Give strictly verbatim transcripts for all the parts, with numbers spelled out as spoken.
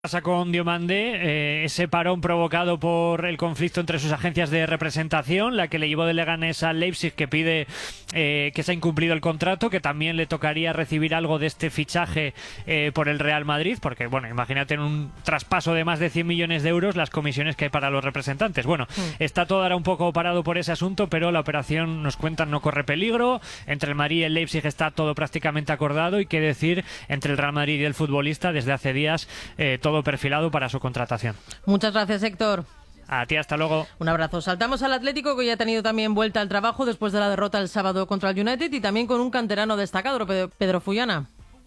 Pasa con Diomandé, eh, ese parón provocado por el conflicto entre sus agencias de representación, la que le llevó de Leganés al Leipzig, que pide eh, que se ha incumplido el contrato, que también le tocaría recibir algo de este fichaje eh, por el Real Madrid, porque bueno, imagínate en un traspaso de más de cien millones de euros las comisiones que hay para los representantes. Bueno, mm. está todo ahora un poco parado por ese asunto, pero la operación, nos cuentan, no corre peligro. Entre el Madrid y el Leipzig está todo prácticamente acordado, y qué decir, entre el Real Madrid y el futbolista desde hace días eh, todo todo perfilado para su contratación. Muchas gracias, Héctor. A ti, hasta luego. Un abrazo. Saltamos al Atlético, que ya ha tenido también vuelta al trabajo después de la derrota el sábado contra el United, y también con un canterano destacado, Pedro Fullana.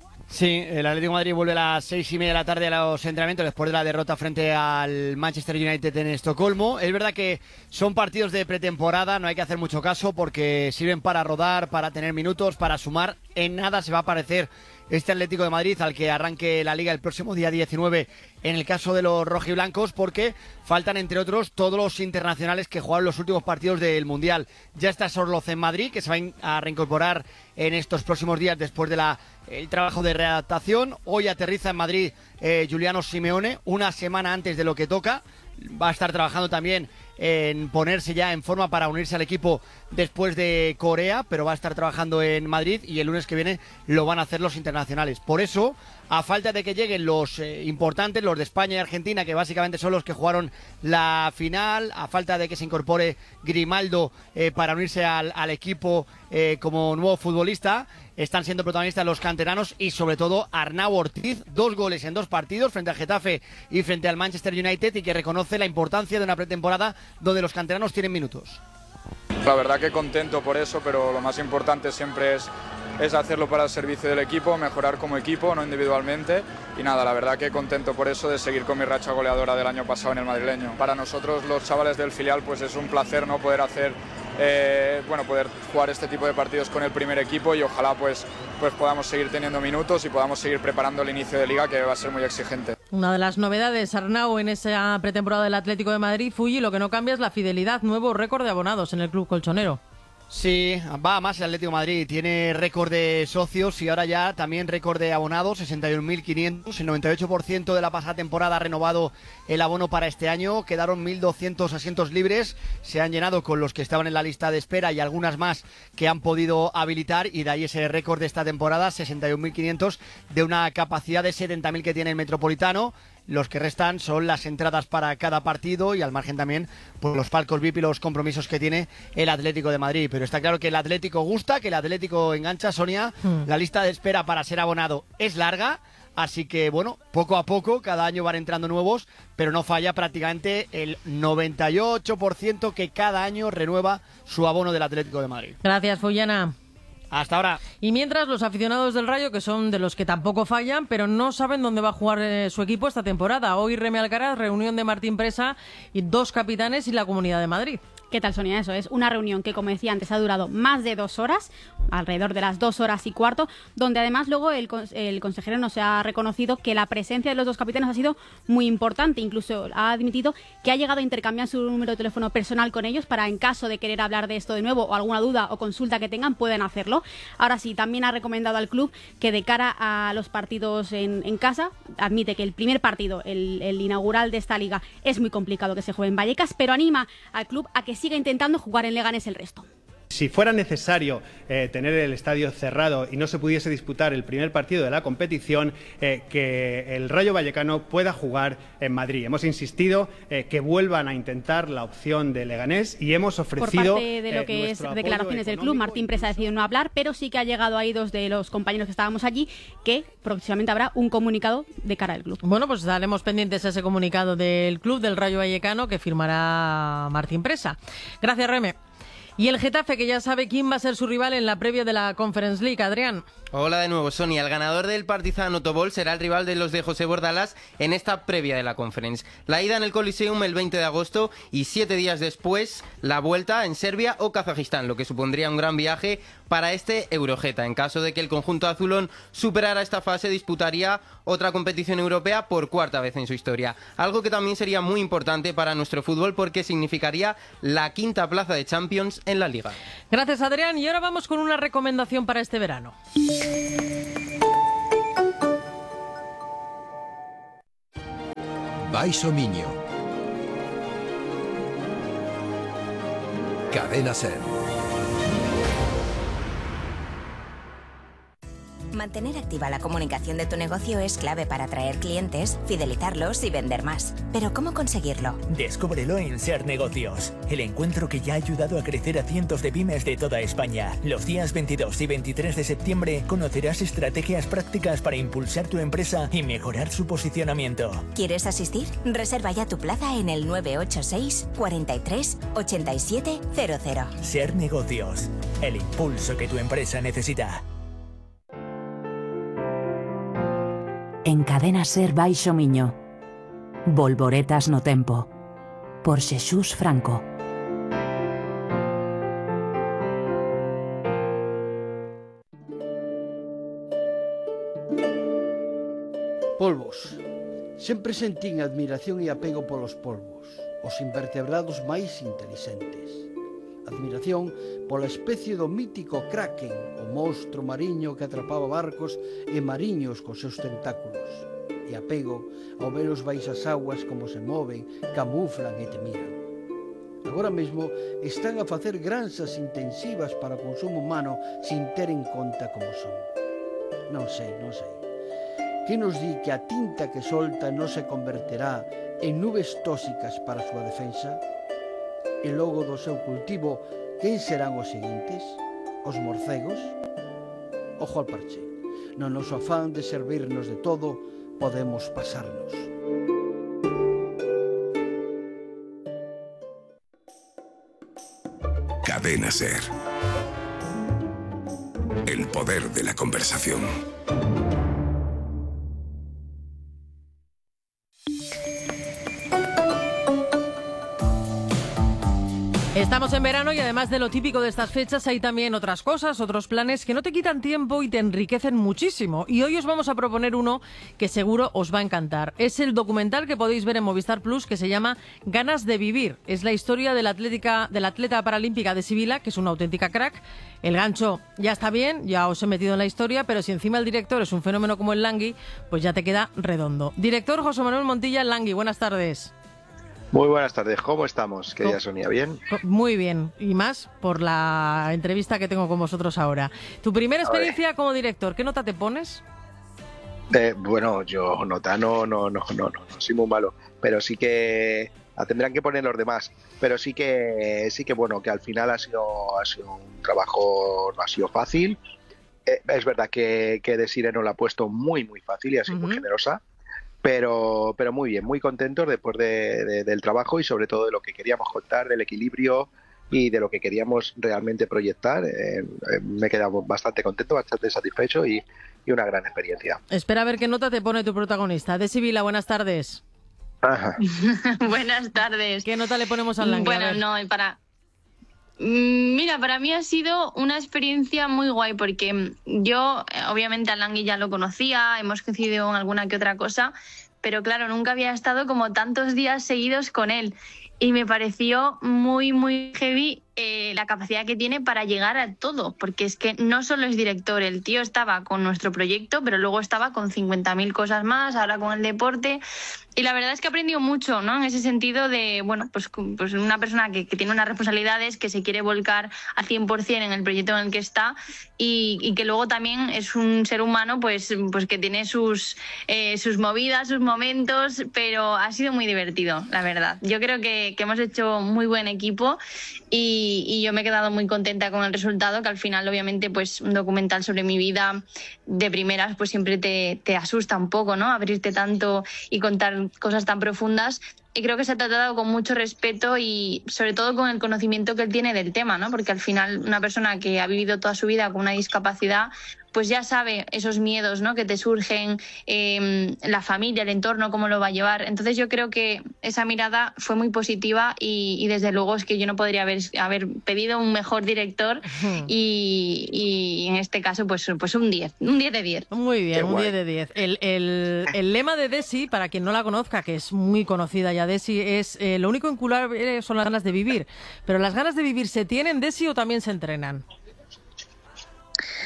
Sí, el Atlético de Madrid vuelve a las seis y media de la tarde a los entrenamientos después de la derrota frente al Manchester United en Estocolmo. Es verdad que son partidos de pretemporada, no hay que hacer mucho caso porque sirven para rodar, para tener minutos, para sumar. En nada se va a parecer este Atlético de Madrid al que arranque la Liga el próximo día diecinueve en el caso de los rojiblancos, porque faltan, entre otros, todos los internacionales que jugaron los últimos partidos del Mundial. Ya está Sorloz en Madrid, que se va a reincorporar en estos próximos días después de la el trabajo de readaptación. Hoy aterriza en Madrid eh, Giuliano Simeone, una semana antes de lo que toca. Va a estar trabajando también en ponerse ya en forma para unirse al equipo después de Corea, pero va a estar trabajando en Madrid, y el lunes que viene lo van a hacer los internacionales. Por eso, a falta de que lleguen los eh, importantes, los de España y Argentina, que básicamente son los que jugaron la final, a falta de que se incorpore Grimaldo eh, para unirse al, al equipo eh, como nuevo futbolista, están siendo protagonistas los canteranos y sobre todo Arnau Ortiz, dos goles en dos partidos frente al Getafe y frente al Manchester United, y que reconoce la importancia de una pretemporada donde los canteranos tienen minutos. La verdad que contento por eso, pero lo más importante siempre es, es hacerlo para el servicio del equipo, mejorar como equipo, no individualmente. Y nada, la verdad que contento por eso de seguir con mi racha goleadora del año pasado en el madrileño. Para nosotros los chavales del filial pues es un placer, ¿no?, poder hacer Eh, bueno, poder jugar este tipo de partidos con el primer equipo, y ojalá pues, pues podamos seguir teniendo minutos y podamos seguir preparando el inicio de Liga, que va a ser muy exigente. Una de las novedades, Arnau, en esa pretemporada del Atlético de Madrid, Fulli, lo que no cambia es la fidelidad, nuevo récord de abonados en el club colchonero. Sí, va más el Atlético de Madrid, tiene récord de socios y ahora ya también récord de abonados, sesenta y un mil quinientos, el noventa y ocho por ciento de la pasada temporada ha renovado el abono para este año, quedaron mil doscientos asientos libres, se han llenado con los que estaban en la lista de espera y algunas más que han podido habilitar, y de ahí ese récord de esta temporada, sesenta y un mil quinientos, de una capacidad de setenta mil que tiene el Metropolitano. Los que restan son las entradas para cada partido y al margen también pues los palcos V I P y los compromisos que tiene el Atlético de Madrid. Pero está claro que el Atlético gusta, que el Atlético engancha, Sonia. Mm. La lista de espera para ser abonado es larga, así que bueno, poco a poco, cada año van entrando nuevos, pero no falla prácticamente el noventa y ocho por ciento que cada año renueva su abono del Atlético de Madrid. Gracias, Fullana. Hasta ahora. Y mientras, los aficionados del Rayo, que son de los que tampoco fallan, pero no saben dónde va a jugar eh, su equipo esta temporada. Hoy Remy Alcaraz, reunión de Martín Presa y dos capitanes y la Comunidad de Madrid. ¿Qué tal, Sonia? Eso es una reunión que, como decía antes, ha durado más de dos horas, alrededor de las dos horas y cuarto, donde además luego el, el consejero nos ha reconocido que la presencia de los dos capitanes ha sido muy importante. Incluso ha admitido que ha llegado a intercambiar su número de teléfono personal con ellos para, en caso de querer hablar de esto de nuevo o alguna duda o consulta que tengan, puedan hacerlo. Ahora sí, también ha recomendado al club que, de cara a los partidos en, en casa, admite que el primer partido, el, el inaugural de esta liga, es muy complicado que se juegue en Vallecas, pero anima al club a que siga intentando jugar en Leganés el resto. Si fuera necesario eh, tener el estadio cerrado y no se pudiese disputar el primer partido de la competición, eh, que el Rayo Vallecano pueda jugar en Madrid. Hemos insistido eh, que vuelvan a intentar la opción de Leganés y hemos ofrecido... Por parte de lo que eh, es declaraciones del club, Martín Presa ha decidido no hablar, pero sí que ha llegado ahí dos de los compañeros que estábamos allí, que próximamente habrá un comunicado de cara al club. Bueno, pues estaremos pendientes a ese comunicado del club del Rayo Vallecano que firmará Martín Presa. Gracias, Reme. Y el Getafe, que ya sabe quién va a ser su rival en la previa de la Conference League. Adrián. Hola de nuevo, Sonia. El ganador del Partizan Otobol será el rival de los de José Bordalás en esta previa de la Conference. La ida en el Coliseum el veinte de agosto y siete días después la vuelta en Serbia o Kazajistán, lo que supondría un gran viaje para este Eurogeta. En caso de que el conjunto azulón superara esta fase, disputaría otra competición europea por cuarta vez en su historia. Algo que también sería muy importante para nuestro fútbol porque significaría la quinta plaza de Champions en la Liga. Gracias, Adrián. Y ahora vamos con una recomendación para este verano. Baixo Miño. Cadena Ser. Mantener activa la comunicación de tu negocio es clave para atraer clientes, fidelizarlos y vender más. Pero ¿cómo conseguirlo? Descúbrelo en Ser Negocios, el encuentro que ya ha ayudado a crecer a cientos de pymes de toda España. Los días veintidós y veintitrés de septiembre conocerás estrategias prácticas para impulsar tu empresa y mejorar su posicionamiento. ¿Quieres asistir? Reserva ya tu plaza en el nueve ocho seis, cuarenta y tres, ochenta y siete cero cero. Ser Negocios, el impulso que tu empresa necesita. En Cadena Ser Baixo Miño. Volvoretas no tempo. Por Xesús Franco. Polvos. Sempre sentín admiración e apego polos polvos, os invertebrados máis inteligentes. Admiración pola especie do mítico kraken, o monstro mariño que atrapaba barcos e mariños cos seus tentáculos. E apego ao ver os baixas aguas como se moven, camuflan e te miran. Agora mesmo están a facer granxas intensivas para o consumo humano sin ter en conta como son. Non sei, non sei. Que nos di que a tinta que solta non se converterá en nubes tóxicas para a súa defensa? E logo do seu cultivo, quen serán os seguintes? Os morcegos? Ojo al parche. No noso afán de servirnos de todo, podemos pasarnos. Cadena Ser. El poder de la conversación. Estamos en verano y además de lo típico de estas fechas hay también otras cosas, otros planes que no te quitan tiempo y te enriquecen muchísimo. Y hoy os vamos a proponer uno que seguro os va a encantar. Es el documental que podéis ver en Movistar Plus que se llama Ganas de vivir. Es la historia de la, atlética, de la atleta paralímpica de Sibila, que es una auténtica crack. El gancho ya está bien, ya os he metido en la historia, pero si encima el director es un fenómeno como el Langui, pues ya te queda redondo. Director José Manuel Montilla, el Langui, buenas tardes. Muy buenas tardes, ¿cómo estamos? Querida Sonia, ¿bien? Muy bien, y más por la entrevista que tengo con vosotros ahora. Tu primera experiencia como director, ¿qué nota te pones? Eh, bueno, yo nota no, no, no, no, no, no, soy muy malo, pero sí que la tendrán que poner los demás, pero sí que, sí que bueno, que al final ha sido, ha sido un trabajo, no ha sido fácil. Eh, es verdad que, que Desiree nos la ha puesto muy, muy fácil y ha sido uh-huh. muy generosa. Pero, pero muy bien, muy contentos después de, de, del trabajo y sobre todo de lo que queríamos contar, del equilibrio y de lo que queríamos realmente proyectar. Eh, eh, me he quedado bastante contento, bastante satisfecho y, y una gran experiencia. Espera a ver qué nota te pone tu protagonista. De Sibila, buenas tardes. Ajá. Buenas tardes. ¿Qué nota le ponemos al Langui? Bueno, no, para... Mira, para mí ha sido una experiencia muy guay porque yo, obviamente, a Langui ya lo conocía, hemos coincidido en alguna que otra cosa, pero claro, nunca había estado como tantos días seguidos con él y me pareció muy, muy heavy eh, la capacidad que tiene para llegar a todo, porque es que no solo es director, el tío estaba con nuestro proyecto, pero luego estaba con cincuenta mil cosas más, ahora con el deporte. Y la verdad es que he aprendido mucho, ¿no? En ese sentido de, bueno, pues, pues una persona que, que tiene unas responsabilidades, que se quiere volcar al cien por ciento en el proyecto en el que está y, y que luego también es un ser humano pues, pues que tiene sus, eh, sus movidas, sus momentos, pero ha sido muy divertido, la verdad. Yo creo que, que hemos hecho muy buen equipo y, y yo me he quedado muy contenta con el resultado, que al final, obviamente, pues un documental sobre mi vida de primeras pues siempre te, te asusta un poco, ¿no? Abrirte tanto y contar cosas tan profundas, y creo que se ha tratado con mucho respeto y sobre todo con el conocimiento que él tiene del tema, ¿no? Porque al final una persona que ha vivido toda su vida con una discapacidad pues ya sabe esos miedos, ¿no? Que te surgen, eh, la familia, el entorno, cómo lo va a llevar. Entonces yo creo que esa mirada fue muy positiva y, y desde luego es que yo no podría haber, haber pedido un mejor director uh-huh. y, y en este caso pues, pues un diez, un diez de diez. Muy bien, Qué un guay. diez de diez. El, el, el lema de Desi, para quien no la conozca, que es muy conocida ya Desi, es eh, lo único inculpable son las ganas de vivir. Pero ¿las ganas de vivir se tienen, Desi, o también se entrenan?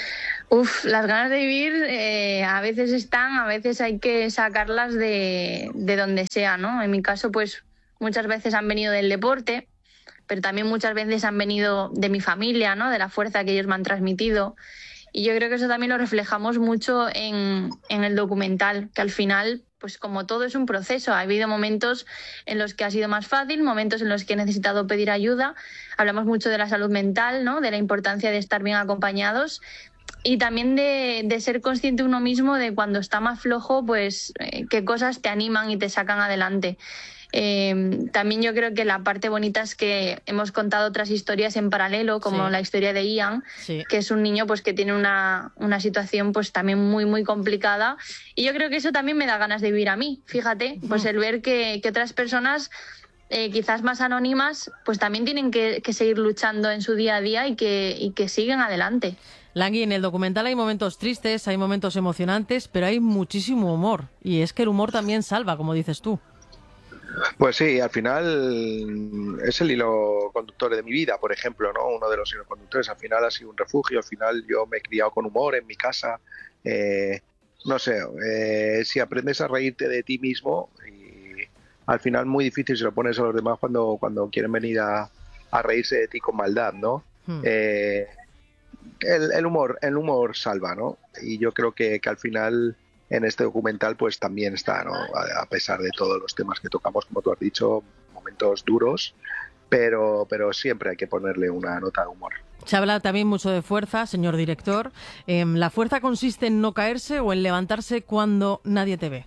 Uf, las ganas de vivir eh, a veces están, a veces hay que sacarlas de, de donde sea, ¿no? En mi caso, pues muchas veces han venido del deporte, pero también muchas veces han venido de mi familia, ¿no? De la fuerza que ellos me han transmitido. Y yo creo que eso también lo reflejamos mucho en, en el documental, que al final, pues como todo es un proceso, ha habido momentos en los que ha sido más fácil, momentos en los que he necesitado pedir ayuda. Hablamos mucho de la salud mental, ¿no? De la importancia de estar bien acompañados y también de, de ser consciente uno mismo de cuando está más flojo, pues eh, qué cosas te animan y te sacan adelante. Eh, también yo creo que la parte bonita es que hemos contado otras historias en paralelo, como Sí. la historia de Ian, Sí. que es un niño pues que tiene una, una situación pues también muy muy complicada, y yo creo que eso también me da ganas de vivir a mí, fíjate, pues el ver que, que otras personas eh, quizás más anónimas pues también tienen que, que seguir luchando en su día a día y que, y que siguen adelante. Langui, en el documental hay momentos tristes, hay momentos emocionantes, pero hay muchísimo humor. Y es que el humor también salva, como dices tú. Pues sí, al final es el hilo conductor de mi vida, por ejemplo, ¿no? Uno de los hilos conductores. Al final ha sido un refugio, al final yo me he criado con humor en mi casa. Eh, no sé, eh, si aprendes a reírte de ti mismo, y al final muy difícil si lo pones a los demás cuando, cuando quieren venir a, a reírse de ti con maldad, ¿no? Hmm. Eh, el, el humor, el humor salva, ¿no? Y yo creo que, que al final en este documental pues también está, ¿no? A, a pesar de todos los temas que tocamos, como tú has dicho, momentos duros, pero, pero siempre hay que ponerle una nota de humor. Se habla también mucho de fuerza, señor director. Eh, ¿La fuerza consiste en no caerse o en levantarse cuando nadie te ve?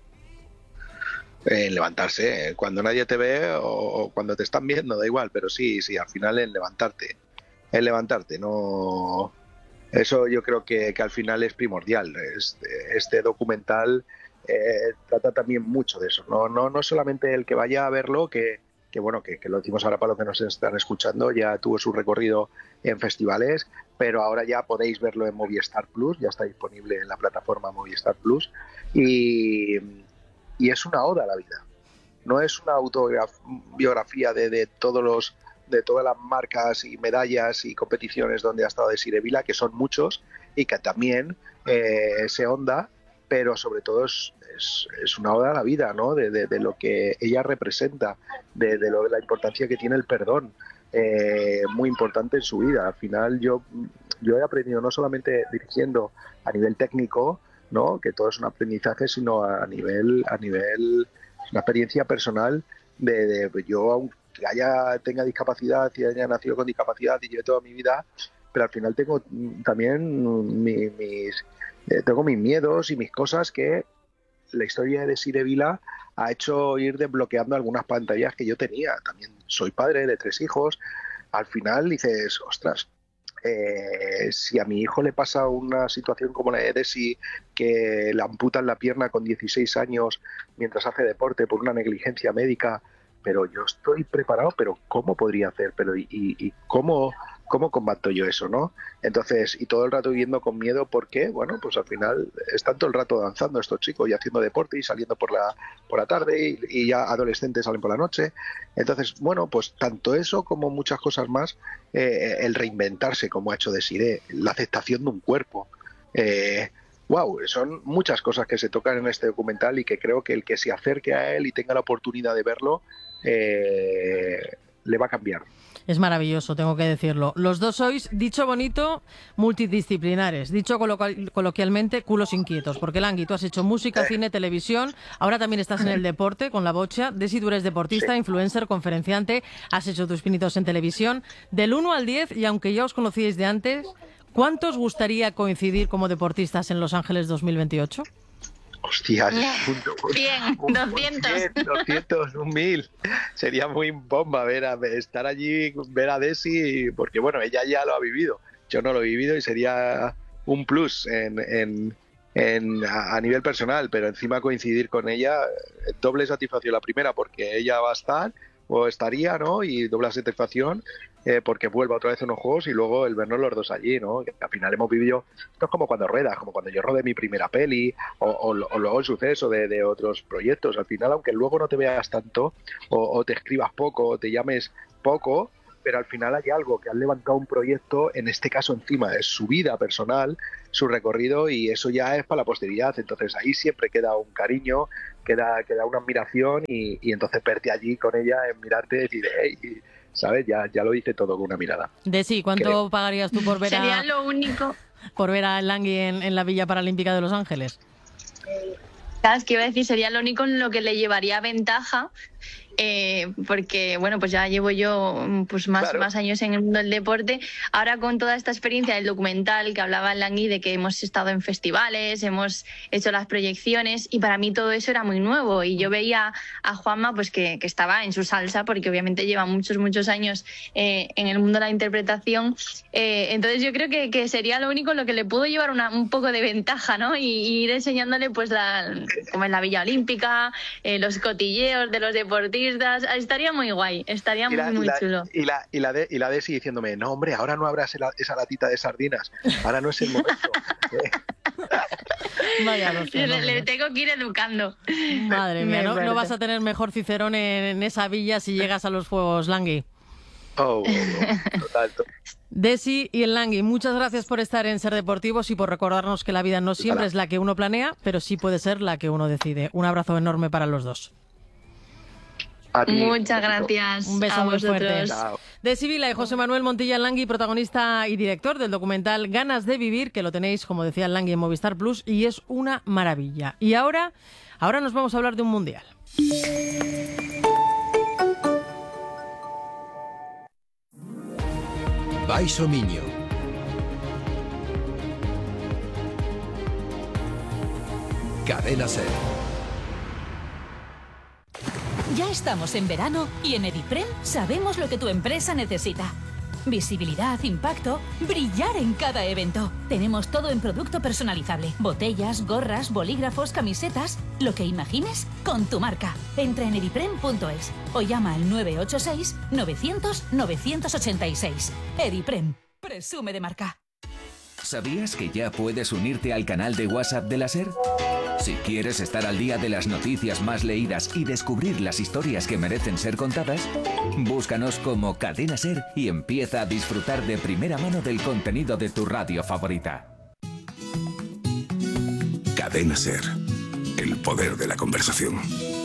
En levantarse, cuando nadie te ve o, o cuando te están viendo, da igual, pero sí, sí, al final en levantarte, en levantarte, no... Eso yo creo que, que al final es primordial. Este, este documental eh, trata también mucho de eso. No, no, no solamente el que vaya a verlo, que, que bueno, que, que lo decimos ahora para los que nos están escuchando, ya tuvo su recorrido en festivales, pero ahora ya podéis verlo en Movistar Plus, ya está disponible en la plataforma Movistar Plus, y, y es una oda a la vida. No es una autobiografía de, de todos los de todas las marcas y medallas y competiciones donde ha estado Desiree Vila, que son muchos y que también eh, se honda, pero sobre todo es, es, es una oda a la vida, ¿no? De, de, de lo que ella representa, de, de, lo, de la importancia que tiene el perdón, eh, muy importante en su vida. Al final yo, yo he aprendido no solamente dirigiendo a nivel técnico, ¿no? Que todo es un aprendizaje, sino a nivel, a nivel una experiencia personal de, de yo, aunque haya tenga discapacidad y haya nacido con discapacidad y lleve toda mi vida, pero al final tengo también mi, mis eh, tengo mis miedos y mis cosas que la historia de Desiree Vila ha hecho ir desbloqueando algunas pantallas que yo tenía. También soy padre de tres hijos. Al final dices, ostras, eh, si a mi hijo le pasa una situación como la de Desi, que le amputan la pierna con dieciséis años mientras hace deporte por una negligencia médica, pero yo estoy preparado, pero ¿cómo podría hacer? Pero ¿y, y cómo, cómo combato yo eso, no? Entonces, y todo el rato viviendo con miedo, porque, bueno, pues al final están todo el rato danzando estos chicos y haciendo deporte y saliendo por la por la tarde y, y ya adolescentes salen por la noche. Entonces, bueno, pues tanto eso como muchas cosas más, eh, el reinventarse como ha hecho Desiree, la aceptación de un cuerpo, eh, wow, son muchas cosas que se tocan en este documental y que creo que el que se acerque a él y tenga la oportunidad de verlo, eh, le va a cambiar. Es maravilloso, tengo que decirlo. Los dos sois, dicho bonito, multidisciplinares. Dicho coloquial, coloquialmente, culos inquietos. Porque, Langui, tú has hecho música, cine, televisión. Ahora también estás en el deporte con la bocha. Desi, tú eres deportista, sí, influencer, conferenciante. Has hecho tus pinitos en televisión. Del uno al diez, y aunque ya os conocíais de antes, ¿cuánto os gustaría coincidir como deportistas en Los Ángeles dos mil veintiocho? Hostias, un, un, cien, un, doscientos. cien, doscientos, un mil. Sería muy bomba ver a, estar allí, ver a Desi, porque bueno, ella ya lo ha vivido. Yo no lo he vivido y sería un plus en, en, en, a, a nivel personal, pero encima coincidir con ella, doble satisfacción. La primera, porque ella va a estar, o estaría, ¿no? Y doble satisfacción, eh, porque vuelva otra vez a unos juegos y luego el vernos los dos allí, ¿no? Que al final hemos vivido, esto es como cuando ruedas, como cuando yo rodé mi primera peli, o, o, o luego el suceso de, de otros proyectos. Al final, aunque luego no te veas tanto, o, o te escribas poco, o te llames poco, pero al final hay algo, que han levantado un proyecto, en este caso encima es su vida personal, su recorrido, y eso ya es para la posteridad. Entonces ahí siempre queda un cariño, queda, queda una admiración, y, y entonces verte allí con ella, en mirarte y decir, hey, ¿sabes? Ya, ya lo dice todo con una mirada. Desi, ¿cuánto Creo. pagarías tú por ver Sería a, lo único. por ver a Langui en, en la Villa Paralímpica de Los Ángeles? Sabes que iba a decir, sería lo único en lo que le llevaría ventaja, eh, porque bueno, pues ya llevo yo pues más, Claro. más años en el mundo del deporte. Ahora, con toda esta experiencia del documental que hablaba Langui, de que hemos estado en festivales, hemos hecho las proyecciones, y para mí todo eso era muy nuevo, y yo veía a Juanma pues que, que estaba en su salsa, porque obviamente lleva muchos, muchos años eh, en el mundo de la interpretación. Eh, entonces yo creo que, que sería lo único en lo que le puedo llevar una, un poco de ventaja, ¿no? Y, y ir enseñándole pues la, como en la Villa Olímpica, eh, los cotilleos de los deportistas. Estaría muy guay, estaría Y la, muy, y muy la- chulo. y la, y la de y la Desi diciéndome, no hombre, ahora no abras esa, esa latita de sardinas, ahora no es el momento. Vaya los Le, le fenómenos. tengo que ir educando. Madre mía, Me no, no muerto. vas a tener mejor Cicerón en, en esa villa si llegas a los Juegos Langui. Oh, oh, oh, total, to- Desi y el Langui, muchas gracias por estar en Ser Deportivos y por recordarnos que la vida no siempre Hola. es la que uno planea, pero sí puede ser la que uno decide. Un abrazo enorme para los dos. a ti. Muchas gracias. Un beso a muy vosotros. fuerte. Chao. Desi Vila y José Manuel Montilla Langui, protagonista y director del documental Ganas de Vivir, que lo tenéis, como decía el Langui, en Movistar Plus, y es una maravilla. Y ahora, ahora nos vamos a hablar de un mundial. Baixo Miño. Cadena Ser. Ya estamos en verano y en Ediprem sabemos lo que tu empresa necesita. Visibilidad, impacto, brillar en cada evento. Tenemos todo en producto personalizable. Botellas, gorras, bolígrafos, camisetas, lo que imagines con tu marca. Entra en ediprem punto es o llama al nueve ocho seis, novecientos, novecientos ochenta y seis. Ediprem, presume de marca. ¿Sabías que ya puedes unirte al canal de WhatsApp de la SER? Si quieres estar al día de las noticias más leídas y descubrir las historias que merecen ser contadas, búscanos como Cadena SER y empieza a disfrutar de primera mano del contenido de tu radio favorita. Cadena Ser. El poder de la conversación.